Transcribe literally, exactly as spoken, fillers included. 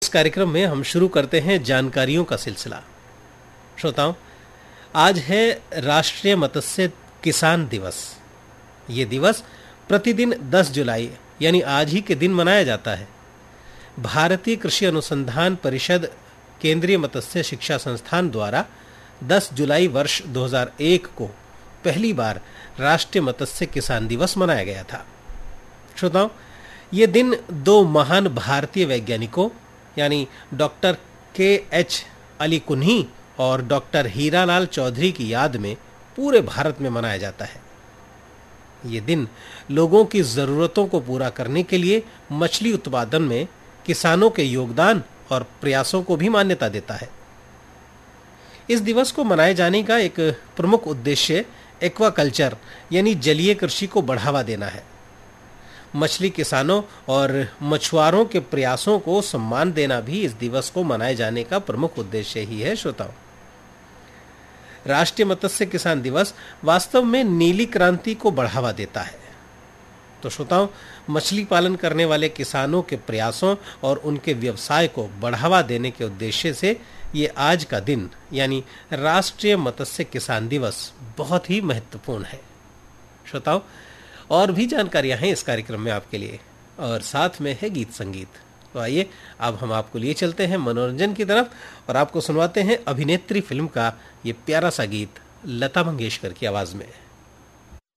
इस कार्यक्रम में हम शुरू करते हैं जानकारियों का सिलसिला। श्रोताओं, आज है राष्ट्रीय मत्स्य किसान दिवस। ये दिवस प्रतिदिन दस जुलाई यानी आज ही के दिन मनाया जाता है। भारतीय कृषि अनुसंधान परिषद केंद्रीय मत्स्य शिक्षा संस्थान द्वारा दस जुलाई वर्ष दो हज़ार एक को पहली बार राष्ट्रीय मत्स्य किसान दिवस मनाया गया था। श्रोताओं, ये दिन दो महान भारतीय वैज्ञानिकों यानी डॉक्टर के एच अली कुन्ही और डॉक्टर हीरालाल चौधरी की याद में पूरे भारत में मनाया जाता है। ये दिन लोगों की जरूरतों को पूरा करने के लिए मछली उत्पादन में किसानों के योगदान और प्रयासों को भी मान्यता देता है। इस दिवस को मनाए जाने का एक प्रमुख उद्देश्य एक्वाकल्चर यानी जलीय कृषि को बढ़ावा देना है। मछली किसानों और मछुआरों के प्रयासों को सम्मान देना भी इस दिवस को मनाए जाने का प्रमुख उद्देश्य ही है। श्रोताओं, राष्ट्रीय मत्स्य किसान दिवस वास्तव में नीली क्रांति को बढ़ावा देता है। तो श्रोताओं, मछली पालन करने वाले किसानों के प्रयासों और उनके व्यवसाय को बढ़ावा देने के उद्देश्य से ये आज का दिन यानी राष्ट्रीय मत्स्य किसान दिवस बहुत ही महत्वपूर्ण है। श्रोताओं, और भी जानकारियां हैं इस कार्यक्रम में आपके लिए और साथ में है गीत संगीत। तो आइए अब हम आपको लिए चलते हैं मनोरंजन की तरफ और आपको सुनवाते हैं अभिनेत्री फिल्म का ये प्यारा सा गीत लता मंगेशकर की आवाज में।